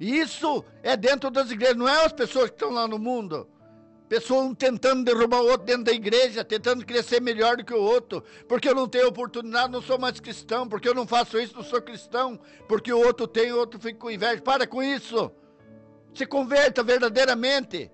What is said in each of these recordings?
E isso é dentro das igrejas, não é as pessoas que estão lá no mundo. Pessoas tentando derrubar o outro dentro da igreja, tentando crescer melhor do que o outro, porque eu não tenho oportunidade, não sou mais cristão, porque eu não faço isso, não sou cristão, porque o outro tem, o outro fica com inveja. Para com isso. Se converta verdadeiramente.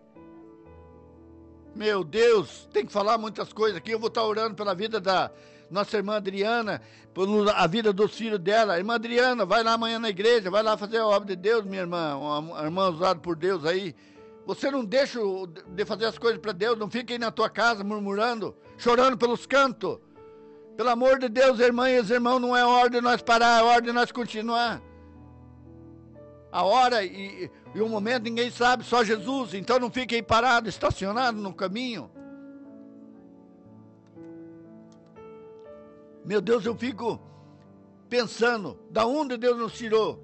Meu Deus, tem que falar muitas coisas aqui. Eu vou estar orando pela vida da nossa irmã Adriana, pela vida dos filhos dela. Irmã Adriana, vai lá amanhã na igreja, vai lá fazer a obra de Deus, minha irmã, uma irmã usada por Deus aí. Você não deixa de fazer as coisas para Deus, não fica aí na tua casa murmurando, chorando pelos cantos. Pelo amor de Deus, irmã e irmãos, não é hora de nós parar, é hora de nós continuar. A hora e o momento ninguém sabe, só Jesus. Então não fique aí parado, estacionado no caminho. Meu Deus, eu fico pensando, da onde Deus nos tirou,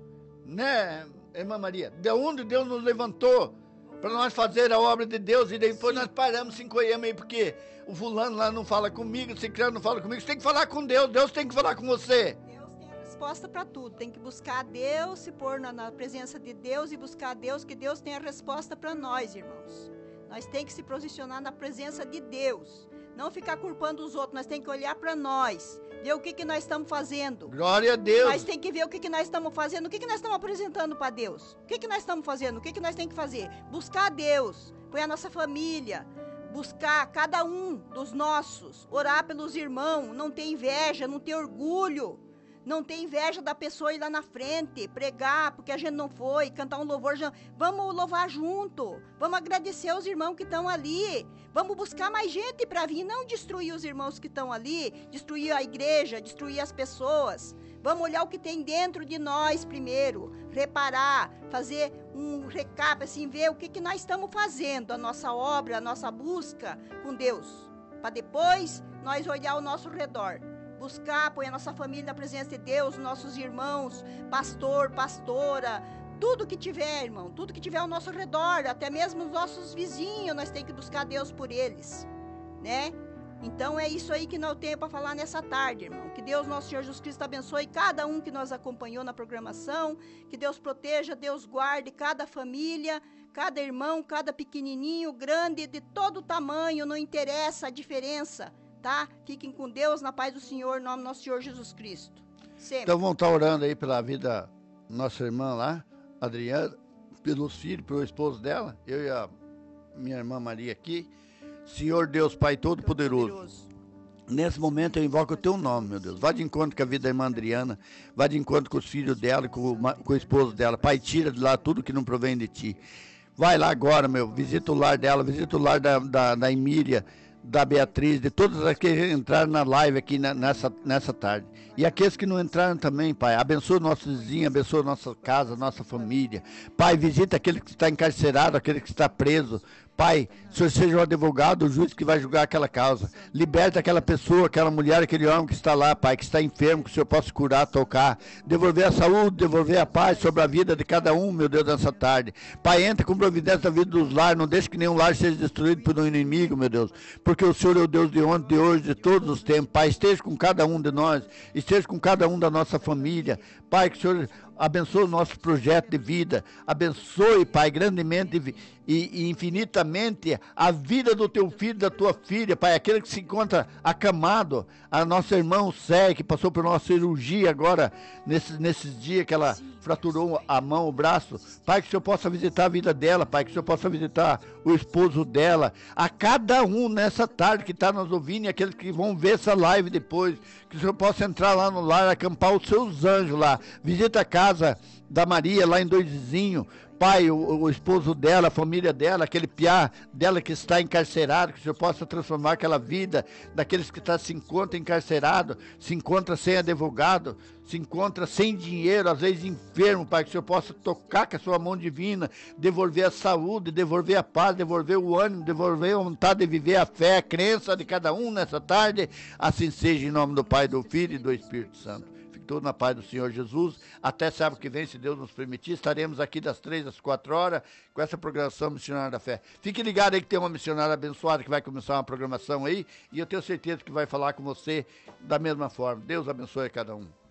né, irmã Maria? Da onde Deus nos levantou para nós fazer a obra de Deus, e depois nós paramos, se encolhemos aí, porque o fulano lá não fala comigo, o ciclano não fala comigo. Você tem que falar com Deus, Deus tem que falar com você. Deus tem a resposta para tudo, tem que buscar Deus, se pôr na presença de Deus e buscar Deus, que Deus tem a resposta para nós, irmãos. Nós tem que se posicionar na presença de Deus, não ficar culpando os outros, nós tem que olhar para nós, ver o que nós estamos fazendo. Glória a Deus. Nós tem que ver o que nós estamos fazendo, o que nós estamos apresentando para Deus. O que nós estamos fazendo, o que nós temos que fazer? Buscar a Deus, põe a nossa família, buscar cada um dos nossos, orar pelos irmãos, não ter inveja, não ter orgulho. Não tem inveja da pessoa ir lá na frente, pregar, porque a gente não foi, cantar um louvor. Vamos louvar junto, vamos agradecer aos irmãos que estão ali. Vamos buscar mais gente para vir, não destruir os irmãos que estão ali, destruir a igreja, destruir as pessoas. Vamos olhar o que tem dentro de nós primeiro, reparar, fazer um recap, assim, ver o que nós estamos fazendo, a nossa obra, a nossa busca com Deus, para depois nós olhar ao nosso redor. Buscar, pôr a nossa família na presença de Deus, nossos irmãos, pastor, pastora, tudo que tiver, irmão, tudo que tiver ao nosso redor, até mesmo os nossos vizinhos, nós temos que buscar Deus por eles, né? Então é isso aí que nós temos para falar nessa tarde, irmão. Que Deus, nosso Senhor Jesus Cristo, abençoe cada um que nos acompanhou na programação, que Deus proteja, Deus guarde cada família, cada irmão, cada pequenininho, grande, de todo tamanho, não interessa a diferença. Tá? Fiquem com Deus, na paz do Senhor, em nome do nosso Senhor Jesus Cristo. Sempre. Então vamos estar orando aí pela vida da nossa irmã lá, Adriana, pelos filhos, pelo esposo dela, eu e a minha irmã Maria aqui. Senhor Deus, Pai Todo-Poderoso, nesse momento eu invoco o Teu nome, meu Deus. Vá de encontro com a vida da irmã Adriana, vá de encontro com os filhos dela, com o esposo dela. Pai, tira de lá tudo que não provém de Ti. Vai lá agora, meu, visita o lar dela, visita o lar da Emília, da Beatriz, de todos aqueles que entraram na live aqui nessa tarde. E aqueles que não entraram também, Pai, abençoa nossos vizinhos, abençoa nossa casa, nossa família. Pai, visita aquele que está encarcerado, aquele que está preso. Pai, o Senhor seja o advogado, o juiz que vai julgar aquela causa. Liberta aquela pessoa, aquela mulher, aquele homem que está lá, Pai, que está enfermo, que o Senhor possa curar, tocar. Devolver a saúde, devolver a paz sobre a vida de cada um, meu Deus, nessa tarde. Pai, entra com providência na vida dos lares, não deixe que nenhum lar seja destruído por um inimigo, meu Deus. Porque o Senhor é o Deus de ontem, de hoje, de todos os tempos. Pai, esteja com cada um de nós, esteja com cada um da nossa família. Pai, que o Senhor abençoe o nosso projeto de vida, abençoe, Pai, grandemente e infinitamente a vida do teu filho, da tua filha, Pai, aquele que se encontra acamado, a nossa irmã Sé, que passou por nossa cirurgia agora, nesses dias que ela fraturou a mão, o braço. Pai, que o Senhor possa visitar a vida dela, Pai, que o Senhor possa visitar o esposo dela, a cada um nessa tarde que está nos ouvindo e aqueles que vão ver essa live depois, que o Senhor possa entrar lá no lar, acampar os seus anjos lá, visita a casa da Maria lá em Dois Vizinhos, Pai, o esposo dela, a família dela, aquele piá dela que está encarcerado, que o Senhor possa transformar aquela vida daqueles que se encontram encarcerados, se encontra sem advogado, se encontra sem dinheiro, às vezes enfermo, Pai, que o Senhor possa tocar com a sua mão divina, devolver a saúde, devolver a paz, devolver o ânimo, devolver a vontade de viver a fé, a crença de cada um nessa tarde. Assim seja, em nome do Pai, do Filho e do Espírito Santo. Tudo na paz do Senhor Jesus. Até sábado que vem, se Deus nos permitir, estaremos aqui das 3 às 4 horas com essa programação Missionária da Fé. Fique ligado aí que tem uma missionária abençoada que vai começar uma programação aí e eu tenho certeza que vai falar com você da mesma forma. Deus abençoe a cada um.